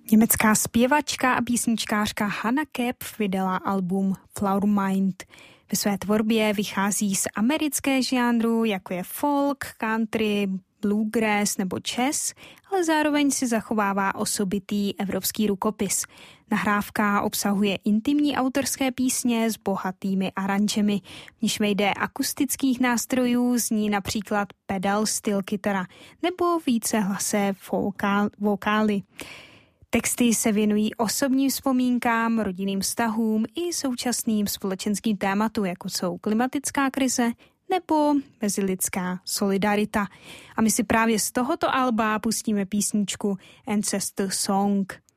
Německá zpěvačka a písničkářka Hannah Kepf vydala album Flower Mind. Ve své tvorbě vychází z americké žánru, jako je folk, country, bluegrass nebo jazz, ale zároveň si zachovává osobitý evropský rukopis. Nahrávka obsahuje intimní autorské písně s bohatými aranžemi, v níž vejde akustických nástrojů, zní například pedal steel kytara nebo vícehlasé vokály. Texty se věnují osobním vzpomínkám, rodinným vztahům i současným společenským tématům, jako jsou klimatická krize nebo mezilidská solidarita. A my si právě z tohoto alba pustíme písničku Ancestor Song.